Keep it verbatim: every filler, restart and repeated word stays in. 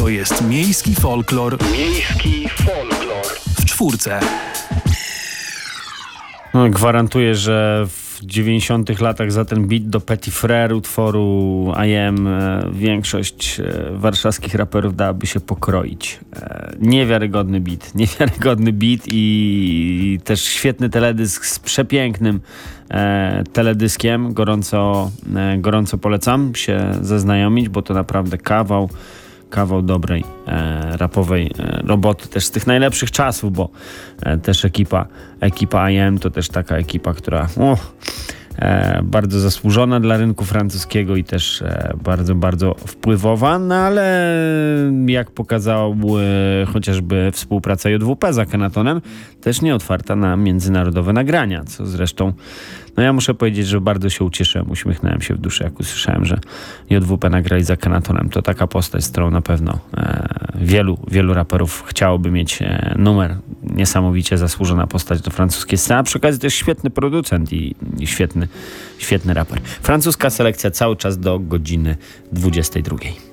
jest miejski folklor. Miejski folklor. W czwórce. No, gwarantuję, że w dziewięćdziesiątych latach za ten beat do Petit Frere utworu I Am e, większość e, warszawskich raperów dałaby się pokroić. E, niewiarygodny beat, niewiarygodny beat i, i też świetny teledysk z przepięknym e, teledyskiem. Gorąco, e, gorąco polecam się zaznajomić, bo to naprawdę kawał kawał dobrej e, rapowej e, roboty, też z tych najlepszych czasów, bo e, też ekipa, ekipa I Am to też taka ekipa, która o, e, bardzo zasłużona dla rynku francuskiego i też e, bardzo, bardzo wpływowa, no ale jak pokazał e, chociażby współpraca J W P z Akhenatonem, też nie otwarta na międzynarodowe nagrania, co zresztą no ja muszę powiedzieć, że bardzo się ucieszyłem, uśmiechnąłem się w duszy, jak usłyszałem, że J W P nagrali z Akhenatonem. To taka postać, z którą na pewno e, wielu, wielu raperów chciałoby mieć e, numer. Niesamowicie zasłużona postać do francuskiej sceny, a przy okazji też świetny producent i, i świetny, świetny raper. Francuska selekcja cały czas do godziny dwudziestej drugiej.